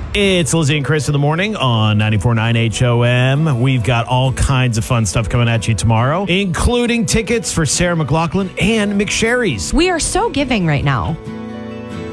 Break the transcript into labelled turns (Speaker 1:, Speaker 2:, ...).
Speaker 1: It's Lizzie and Chris in the morning on 94.9 HOM. We've got all kinds of fun stuff coming at you tomorrow, including tickets for Sarah McLachlan and McSherry's.
Speaker 2: We are so giving right now.